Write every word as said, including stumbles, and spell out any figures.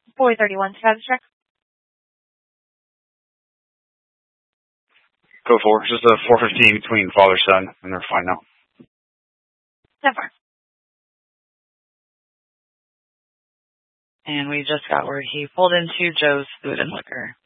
Boy thirty-one, status check. Go for it. Just a four fifteen between father son, and they're fine now. Never. And we just got where he pulled into Joe's Food and Liquor.